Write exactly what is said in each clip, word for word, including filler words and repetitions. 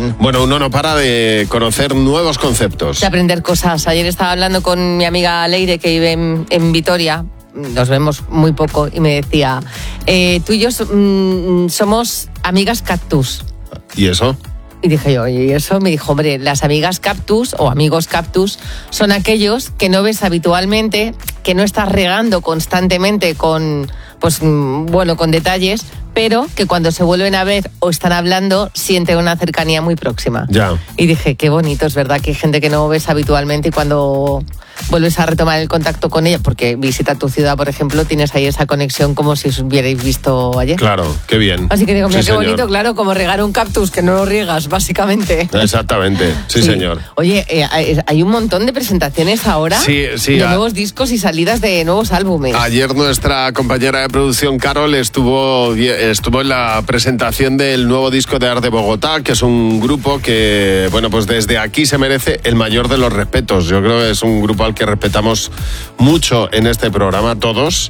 bien. Bueno, uno no para de conocer nuevos conceptos. De aprender cosas. Ayer estaba hablando con mi amiga Leire, que vive en, en Vitoria. Nos vemos muy poco, y me decía, eh, tú y yo mm, somos amigas cactus. ¿Y eso? Y dije yo, y eso me dijo, hombre, las amigas cactus o amigos cactus son aquellos que no ves habitualmente, que no estás regando constantemente con, pues, bueno, con detalles, pero que cuando se vuelven a ver o están hablando sienten una cercanía muy próxima. Ya. Y dije, qué bonito, es verdad que hay gente que no ves habitualmente y cuando vuelves a retomar el contacto con ella, porque visita tu ciudad, por ejemplo, tienes ahí esa conexión como si os hubierais visto ayer. Claro, qué bien. Así que digo, mira, sí, qué señor. bonito, claro, como regar un cactus que no lo riegas, básicamente. Exactamente, sí, sí. señor. Oye, eh, hay un montón de presentaciones ahora sí, sí, de a... nuevos discos y salidas de nuevos álbumes. Ayer nuestra compañera de producción, Carol, estuvo, estuvo en la presentación del nuevo disco de Arte Bogotá, que es un grupo que, bueno, pues desde aquí se merece el mayor de los respetos. Yo creo que es un grupo al que respetamos mucho en este programa, todos,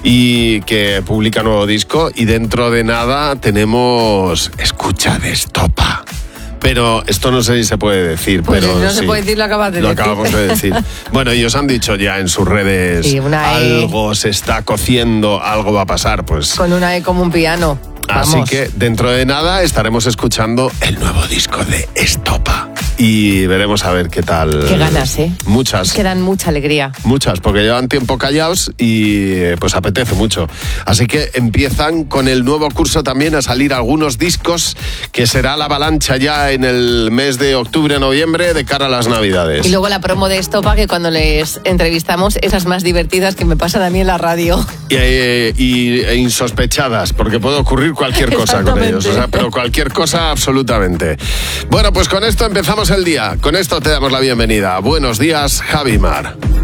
y que publica nuevo disco, y dentro de nada tenemos Escucha de Estopa. Pero esto no sé si se puede decir. Pues pero no sí, se puede decir, lo acabas de lo decir. Lo acabamos de decir. Bueno, ellos han dicho ya en sus redes, sí, una E. algo se está cociendo, algo va a pasar, pues. Con una E como un piano. Así Vamos. que dentro de nada estaremos escuchando el nuevo disco de Estopa. Y veremos a ver qué tal. Qué ganas, ¿eh? Muchas. Que dan mucha alegría. Muchas, porque llevan tiempo callados y pues apetece mucho. Así que empiezan con el nuevo curso también a salir algunos discos, que será la avalancha ya en el mes de octubre, noviembre, de cara a las Navidades. Y luego la promo de Estopa, que cuando les entrevistamos, esas más divertidas que me pasan a mí en la radio. Y, eh, y e insospechadas, porque puede ocurrir cualquier cosa con ellos. O sea, pero cualquier cosa absolutamente. Bueno, pues con esto empezamos el día. Con esto te damos la bienvenida. Buenos días, Javi Mar.